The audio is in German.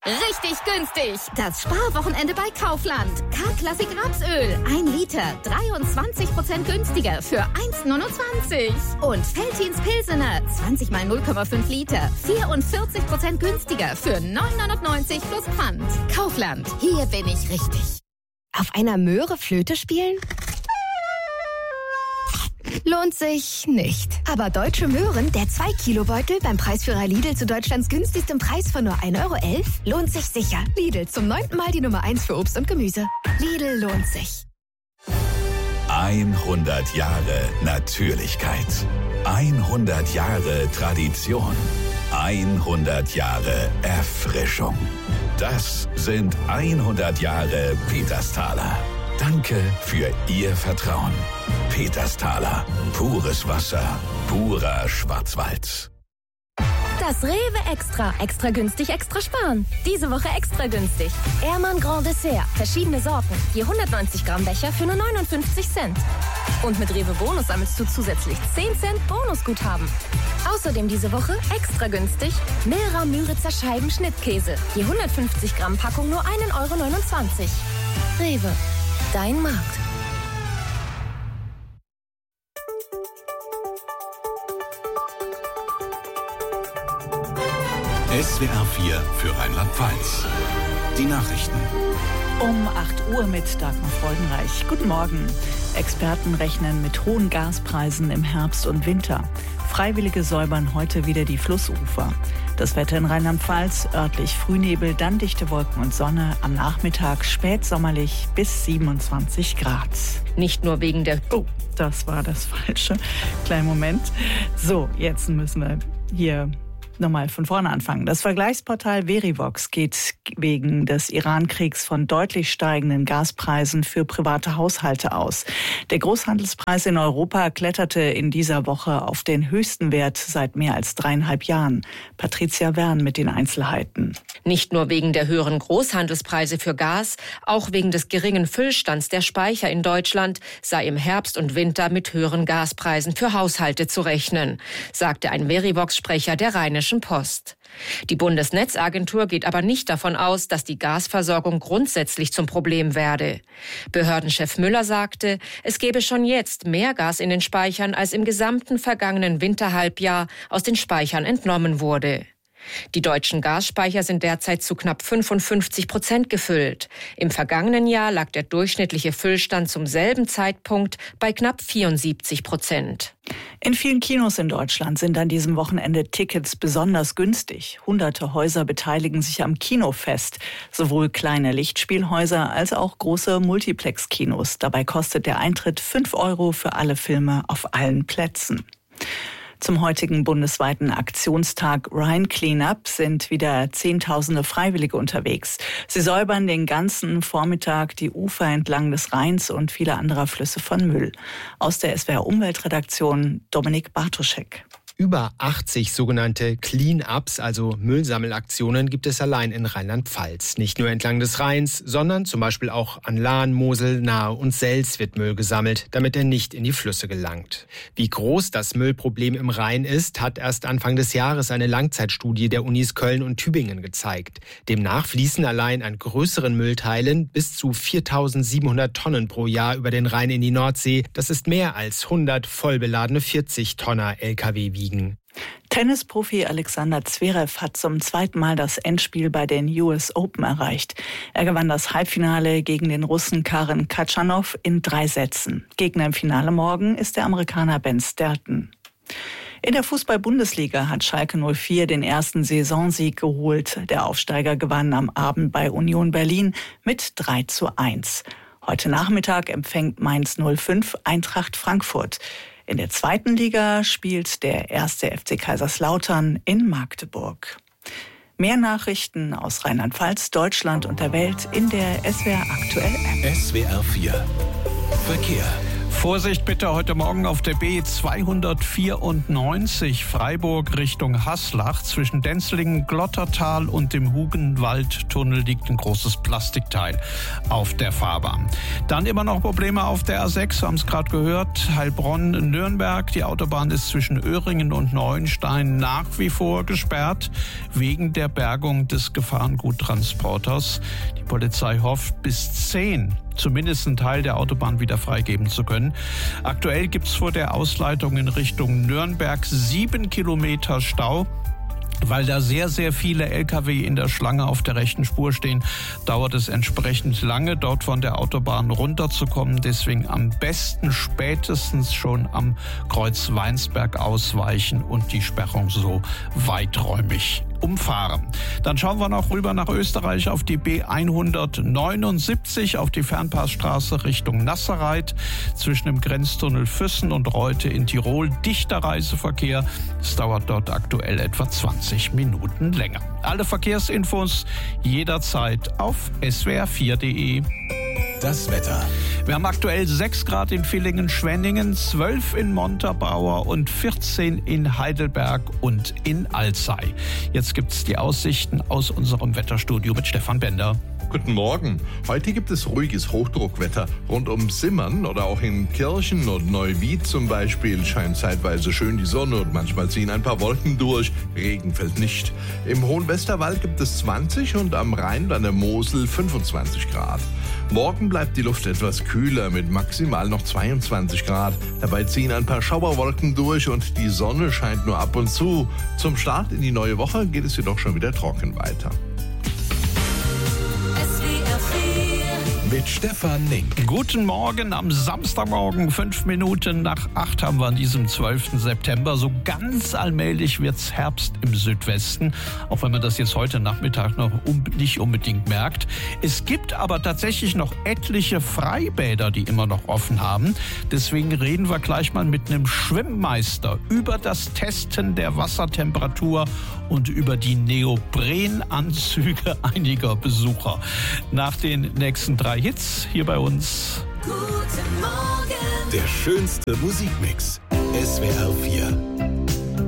Richtig günstig. Das Sparwochenende bei Kaufland. K-Klassik Rapsöl. 1 Liter. 23% günstiger für 1,29. Und Veltins Pilsener. 20 mal 0,5 Liter. 44% günstiger für 9,99 plus Pfand. Kaufland. Hier bin ich richtig. Auf einer Möhre Flöte spielen? Lohnt sich nicht. Aber Deutsche Möhren, der 2-Kilo-Beutel beim Preisführer Lidl zu Deutschlands günstigstem Preis von nur 1,11 € lohnt sich sicher. Lidl, zum 9. Mal die Nummer 1 für Obst und Gemüse. Lidl lohnt sich. 100 Jahre Natürlichkeit. 100 Jahre Tradition. 100 Jahre Erfrischung. Das sind 100 Jahre Petersthaler. Danke für Ihr Vertrauen. Petersthaler. Pures Wasser. Purer Schwarzwald. Das Rewe Extra. Extra günstig, extra sparen. Diese Woche extra günstig. Ehrmann Grand Dessert. Verschiedene Sorten. Je 190 Gramm Becher für nur 59 Cent. Und mit Rewe Bonus sammelst du zusätzlich 10 Cent Bonusguthaben. Außerdem diese Woche extra günstig Milra Müritzer Scheiben Schnittkäse. Je 150 Gramm Packung nur 1,29 €. Rewe. Dein Markt. SWR 4 für Rheinland-Pfalz. Die Nachrichten. Um 8 Uhr mit Dagmar Freudenreich. Guten Morgen. Experten rechnen mit hohen Gaspreisen im Herbst und Winter. Freiwillige säubern heute wieder die Flussufer. Das Wetter in Rheinland-Pfalz, örtlich Frühnebel, dann dichte Wolken und Sonne. Am Nachmittag spätsommerlich bis 27 Grad. Nicht nur wegen der... Oh, das war das Falsche. Kleinen Moment. So, jetzt müssen wir hier nochmal von vorne anfangen. Das Vergleichsportal Verivox geht wegen des Iran-Kriegs von deutlich steigenden Gaspreisen für private Haushalte aus. Der Großhandelspreis in Europa kletterte in dieser Woche auf den höchsten Wert seit mehr als 3,5 Jahren. Patricia Wern mit den Einzelheiten. Nicht nur wegen der höheren Großhandelspreise für Gas, auch wegen des geringen Füllstands der Speicher in Deutschland sei im Herbst und Winter mit höheren Gaspreisen für Haushalte zu rechnen, sagte ein Verivox-Sprecher der Rheinischen Post. Die Bundesnetzagentur geht aber nicht davon aus, dass die Gasversorgung grundsätzlich zum Problem werde. Behördenchef Müller sagte, es gebe schon jetzt mehr Gas in den Speichern, als im gesamten vergangenen Winterhalbjahr aus den Speichern entnommen wurde. Die deutschen Gasspeicher sind derzeit zu knapp 55% gefüllt. Im vergangenen Jahr lag der durchschnittliche Füllstand zum selben Zeitpunkt bei knapp 74%. In vielen Kinos in Deutschland sind an diesem Wochenende Tickets besonders günstig. Hunderte Häuser beteiligen sich am Kinofest. Sowohl kleine Lichtspielhäuser als auch große Multiplex-Kinos. Dabei kostet der Eintritt 5 € für alle Filme auf allen Plätzen. Zum heutigen bundesweiten Aktionstag Rhine Cleanup sind wieder Zehntausende Freiwillige unterwegs. Sie säubern den ganzen Vormittag die Ufer entlang des Rheins und viele anderer Flüsse von Müll. Aus der SWR Umweltredaktion Dominik Bartoschek. Über 80 sogenannte Clean-Ups, also Müllsammelaktionen, gibt es allein in Rheinland-Pfalz. Nicht nur entlang des Rheins, sondern zum Beispiel auch an Lahn, Mosel, Nahe und Sels wird Müll gesammelt, damit er nicht in die Flüsse gelangt. Wie groß das Müllproblem im Rhein ist, hat erst Anfang des Jahres eine Langzeitstudie der Unis Köln und Tübingen gezeigt. Demnach fließen allein an größeren Müllteilen bis zu 4.700 Tonnen pro Jahr über den Rhein in die Nordsee. Das ist mehr als 100 vollbeladene 40-Tonner-Lkw wiegen. Tennisprofi Alexander Zverev hat zum 2. Mal das Endspiel bei den US Open erreicht. Er gewann das Halbfinale gegen den Russen Karen Khachanov in 3 Sätzen. Gegner im Finale morgen ist der Amerikaner Ben Stelton. In der Fußball-Bundesliga hat Schalke 04 den ersten Saisonsieg geholt. Der Aufsteiger gewann am Abend bei Union Berlin mit 3:1. Heute Nachmittag empfängt Mainz 05 Eintracht Frankfurt. In der 2. Liga spielt der 1. FC Kaiserslautern in Magdeburg. Mehr Nachrichten aus Rheinland-Pfalz, Deutschland und der Welt in der SWR Aktuell App. SWR 4 Verkehr. Vorsicht bitte heute Morgen auf der B294 Freiburg Richtung Haslach. Zwischen Denzlingen, Glottertal und dem Hugenwaldtunnel liegt ein großes Plastikteil auf der Fahrbahn. Dann immer noch Probleme auf der A6, wir haben es gerade gehört. Heilbronn-Nürnberg, die Autobahn ist zwischen Öhringen und Neuenstein nach wie vor gesperrt, wegen der Bergung des Gefahrenguttransporters. Die Polizei hofft, bis 10 zumindest einen Teil der Autobahn wieder freigeben zu können. Aktuell gibt es vor der Ausleitung in Richtung Nürnberg 7 Kilometer Stau. Weil da sehr, sehr viele Lkw in der Schlange auf der rechten Spur stehen, dauert es entsprechend lange, dort von der Autobahn runterzukommen. Deswegen am besten spätestens schon am Kreuz Weinsberg ausweichen und die Sperrung so weiträumig umfahren. Dann schauen wir noch rüber nach Österreich auf die B179, auf die Fernpassstraße Richtung Nasserreit, zwischen dem Grenztunnel Füssen und Reute in Tirol. Dichter Reiseverkehr. Es dauert dort aktuell etwa 20 Minuten länger. Alle Verkehrsinfos jederzeit auf swr4.de. Das Wetter. Wir haben aktuell 6 Grad in Villingen-Schwenningen, 12 in Montabaur und 14 in Heidelberg und in Alzey. Jetzt gibt es die Aussichten aus unserem Wetterstudio mit Stefan Bender. Guten Morgen. Heute gibt es ruhiges Hochdruckwetter. Rund um Simmern oder auch in Kirchen und Neuwied zum Beispiel scheint zeitweise schön die Sonne und manchmal ziehen ein paar Wolken durch. Regen fällt nicht. Im Hohen Westerwald gibt es 20 und am Rhein und an der Mosel 25 Grad. Morgen bleibt die Luft etwas kühler mit maximal noch 22 Grad. Dabei ziehen ein paar Schauerwolken durch und die Sonne scheint nur ab und zu. Zum Start in die neue Woche geht es jedoch schon wieder trocken weiter. Mit Stefan Link. Guten Morgen am Samstagmorgen, 5 Minuten nach 8 haben wir an diesem 12. September. So ganz allmählich wird's Herbst im Südwesten, auch wenn man das jetzt heute Nachmittag noch nicht unbedingt merkt. Es gibt aber tatsächlich noch etliche Freibäder, die immer noch offen haben. Deswegen reden wir gleich mal mit einem Schwimmmeister über das Testen der Wassertemperatur und über die Neoprenanzüge einiger Besucher. Nach den nächsten 3 Hits hier bei uns. Guten Morgen. Der schönste Musikmix. SWR 4.